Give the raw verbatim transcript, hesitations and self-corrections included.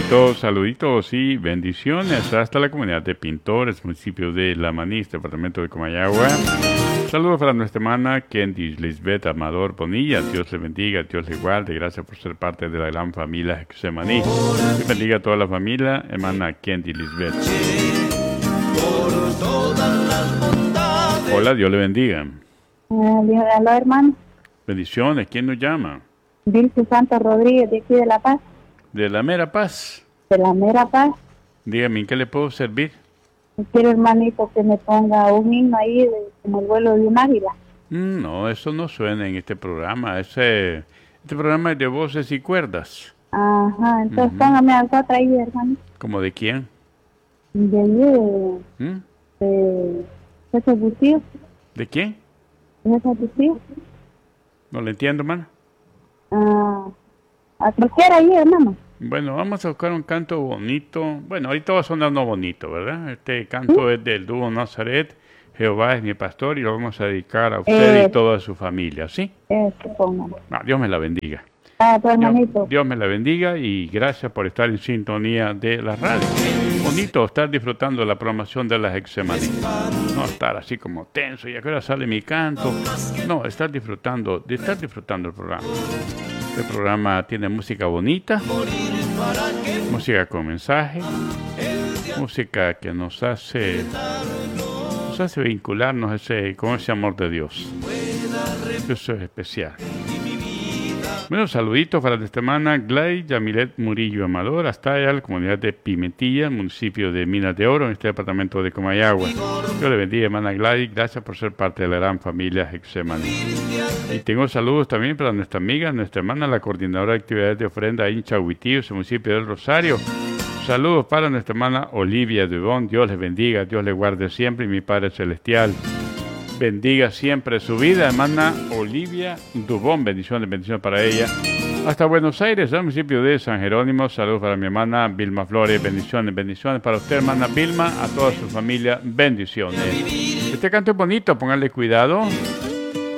Saluditos, saluditos y bendiciones hasta la comunidad de Pintores, municipio de La Manís, departamento de Comayagua. Saludos para nuestra hermana Kendy Lisbeth Amador Bonilla. Dios le bendiga, Dios le guarde. Gracias por ser parte de la gran familia Getsemaní. Dios bendiga a toda la familia, hermana Kendy Lisbeth. Hola, Dios le bendiga. Hola, hermano. Bendiciones. ¿Quién nos llama? Vilce Santos Rodríguez, de aquí de La Paz. De la mera paz. De la mera paz. Dígame, ¿en qué le puedo servir? Quiero, hermanito, que me ponga un himno ahí de, como el vuelo de un águila. Mm, no, eso no suena en este programa. Ese, este programa es de voces y cuerdas. Ajá, entonces Uh-huh. póngame algo otra ahí, hermano. ¿Como de quién? De ahí, de... ¿Mm? de... José Bucío. ¿De quién? José Bucío. No le entiendo, hermano. Ah, a cualquiera ahí, hermano. Bueno, vamos a buscar un canto bonito. Bueno, ahorita va a sonar uno bonito, ¿verdad? Este canto es del dúo Nazaret. Jehová es mi pastor y lo vamos a dedicar a usted Eh. y toda su familia, ¿sí? Este, póngame. Ah, Dios me la bendiga. Ah, tu Dios, hermanito. Dios me la bendiga y gracias por estar en sintonía de la radio. Bonito estar disfrutando de la programación de las Getsemaní. No estar así como tenso y a qué hora sale mi canto. No, estar disfrutando, de estar disfrutando el programa. Este programa tiene música bonita, música con mensaje, música que nos hace, nos hace vincularnos ese, con ese amor de Dios. Eso es especial. Bueno, saluditos para nuestra hermana Glay Yamilet Murillo Amador, hasta allá la comunidad de Pimentilla, municipio de Minas de Oro, en este departamento de Comayagua. Dios le bendiga, hermana Glay, gracias por ser parte de la gran familia Getsemaní. Y tengo saludos también para nuestra amiga, nuestra hermana, la coordinadora de actividades de ofrenda en Chahuitíos, el municipio del Rosario. Saludos para nuestra hermana Olivia Dubón, Dios les bendiga, Dios les guarde siempre y mi Padre Celestial bendiga siempre su vida, hermana Olivia Dubón, bendiciones, bendiciones para ella. Hasta Buenos Aires, al municipio de San Jerónimo, saludos para mi hermana Vilma Flores, bendiciones, bendiciones para usted, hermana Vilma, a toda su familia, bendiciones. Este canto es bonito, pónganle cuidado.